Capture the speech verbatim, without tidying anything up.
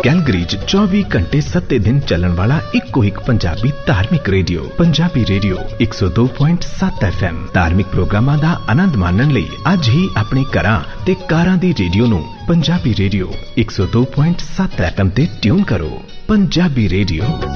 Calgary च चौबी घंटे सत्ते दिन चलन वाला इको एक पंजाबी धार्मिक रेडियो पंजाबी रेडियो एक सौ दो पॉइंट सत्त एफ एम। धार्मिक प्रोग्रामां दा आनंद माणन लई अज ही अपने घरां ते कारां दी रेडियो नूं पंजाबी रेडियो एक सौ दो पॉइंट सत्त एफ एम ते ट्यून करो। पंजाबी रेडियो